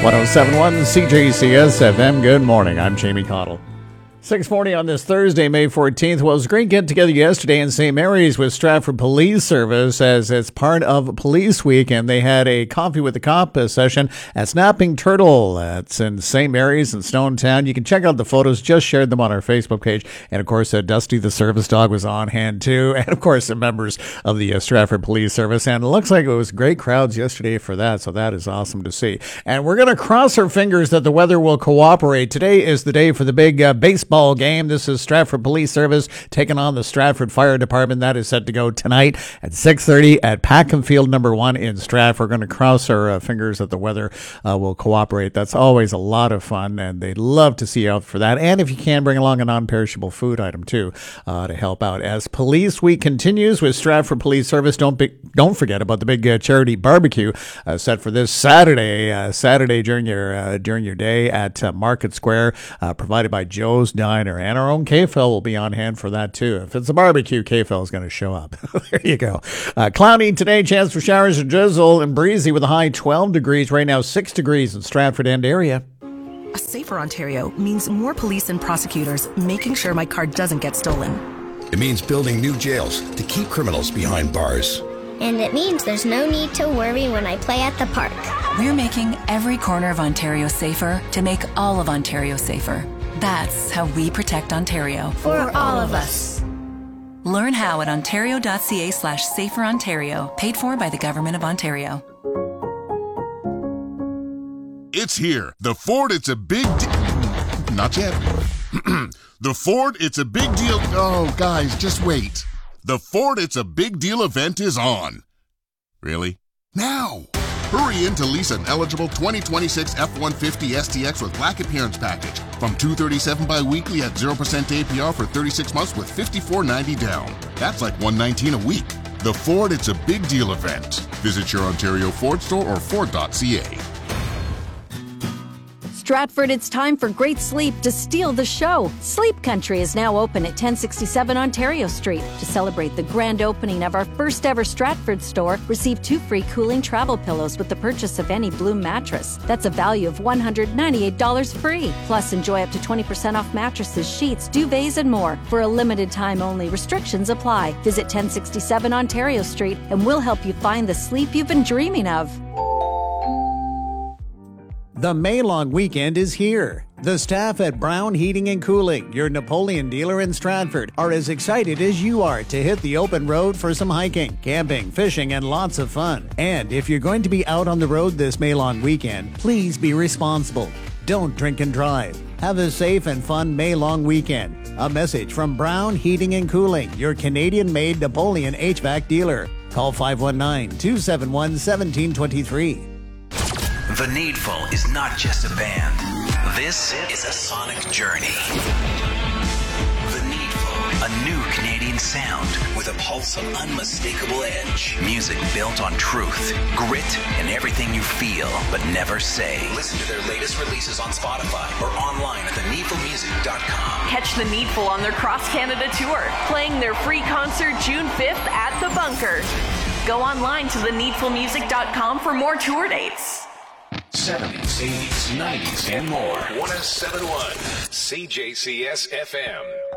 1071 CJCS FM. Good morning. I'm Jamie Cottle. 6:40 on this Thursday, May 14th. Well, it was a great get-together yesterday in St. Mary's with Stratford Police Service as it's part of Police Week, and they had a Coffee with the Cop session at Snapping Turtle. It's in St. Mary's in Stonetown. You can check out the photos. Just shared them on our Facebook page. And, of course, Dusty the Service Dog was on hand, too. And, of course, the members of the Stratford Police Service. And it looks like it was great crowds yesterday for that, so that is awesome to see. And we're going to cross our fingers that the weather will cooperate. Today is the day for the big baseball game. This is Stratford Police Service taking on the Stratford Fire Department. That is set to go tonight at 6:30 at Packham Field number 1 in Stratford. We're going to cross our fingers that the weather will cooperate. That's always a lot of fun, and they'd love to see you out for that. And if you can, bring along a non-perishable food item too to help out. As Police Week continues with Stratford Police Service, don't forget about the big charity barbecue set for this Saturday during your day at Market Square, provided by Joe's Diner, and our own KFL will be on hand for that too. If it's a barbecue, KFL is going to show up. There you go. Cloudy today, chance for showers and drizzle, and breezy with a high 12 degrees. Right now 6 degrees in Stratford End area. A safer Ontario means more police and prosecutors making sure my car doesn't get stolen. It means building new jails to keep criminals behind bars. And it means there's no need to worry when I play at the park. We're making every corner of Ontario safer to make all of Ontario safer. That's how we protect Ontario. For all of us. Learn how at ontario.ca/saferontario, paid for by the Government of Ontario. It's here. The Ford It's a Big Not yet. The Ford It's a Big Deal. Oh, guys, just wait. The Ford It's a Big Deal event is on. Really? Now! Hurry in to lease an eligible 2026 F-150 STX with black appearance package from $237 bi-weekly at 0% APR for 36 months with $54.90 down. That's like $119 a week. The Ford It's a Big Deal event. Visit your Ontario Ford store or Ford.ca. Stratford, it's time for great sleep to steal the show. Sleep Country is now open at 1067 Ontario Street. To celebrate the grand opening of our first ever Stratford store, receive 2 free cooling travel pillows with the purchase of any Bloom mattress. That's a value of $198 free. Plus, enjoy up to 20% off mattresses, sheets, duvets, and more. For a limited time only, restrictions apply. Visit 1067 Ontario Street and we'll help you find the sleep you've been dreaming of. The May long weekend is here. The staff at Brown Heating and Cooling, your Napoleon dealer in Stratford, are as excited as you are to hit the open road for some hiking, camping, fishing, and lots of fun. And if you're going to be out on the road this May long weekend, please be responsible. Don't drink and drive. Have a safe and fun May long weekend. A message from Brown Heating and Cooling, your Canadian-made Napoleon HVAC dealer. Call 519-271-1723. The Needful is not just a band. This is a sonic journey. The Needful, a new Canadian sound with a pulse of unmistakable edge. Music built on truth, grit, and everything you feel but never say. Listen to their latest releases on Spotify or online at theneedfulmusic.com. Catch The Needful on their cross-Canada tour, playing their free concert June 5th at The Bunker. Go online to theneedfulmusic.com for more tour dates. 70s, 80s, 90s, and more. 1071 CJCS FM.